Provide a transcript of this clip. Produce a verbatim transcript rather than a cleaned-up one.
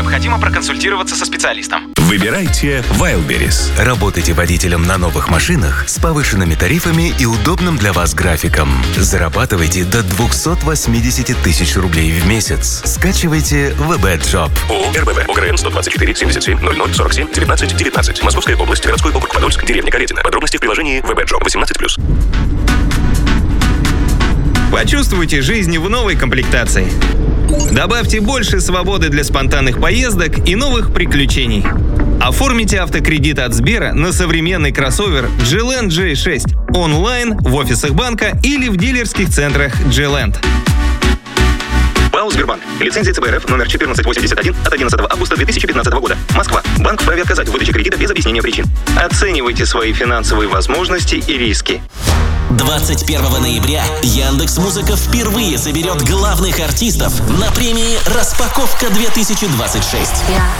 необходимо проконсультироваться со специалистом. Выбирайте Wildberries. Работайте водителем на новых машинах с повышенными тарифами и удобным для вас графиком. Зарабатывайте до двести восемьдесят тысяч рублей в месяц. Скачивайте вэ бэ Job. ООО РБВ, ОГРН сто двадцать четыре семьдесят семь ноль ноль сорок семь девятнадцать девятнадцать. Московская область, городской округ Подольск, деревня Каретина. Подробности в приложении вэ бэ Job восемнадцать плюс. Почувствуйте жизнь в новой комплектации. Добавьте больше свободы для спонтанных поездок и новых приключений. Оформите автокредит от Сбера на современный кроссовер джи ленд джей шесть онлайн, в офисах банка или в дилерских центрах джи ленд. ПАО «Сбербанк». Лицензия цэ бэ эр эф номер четырнадцать восемьдесят один от одиннадцатого августа две тысячи пятнадцатого года. Москва. Банк вправе отказать в выдаче кредита без объяснения причин. Оценивайте свои финансовые возможности и риски. двадцать первого ноября Яндекс.Музыка впервые соберет главных артистов на премии «Распаковка две тысячи двадцать шесть».